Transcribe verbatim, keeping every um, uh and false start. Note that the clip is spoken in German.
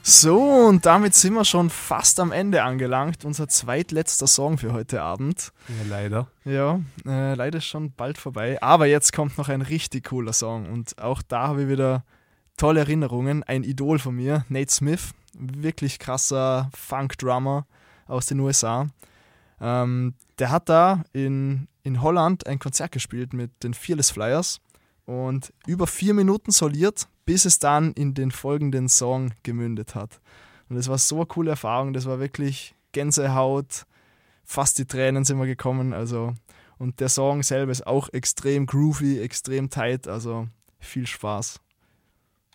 So, und damit sind wir schon fast am Ende angelangt. Unser zweitletzter Song für heute Abend. Ja, leider. Ja, äh, leider ist schon bald vorbei. Aber jetzt kommt noch ein richtig cooler Song. Und auch da habe ich wieder tolle Erinnerungen. Ein Idol von mir, Nate Smith. Wirklich krasser Funk-Drummer aus den U S A. Ähm, der hat da in, in Holland ein Konzert gespielt mit den Fearless Flyers. Und über vier Minuten soliert, bis es dann in den folgenden Song gemündet hat. Und das war so eine coole Erfahrung, das war wirklich Gänsehaut, fast die Tränen sind mir gekommen. Also, und der Song selber ist auch extrem groovy, extrem tight, also viel Spaß.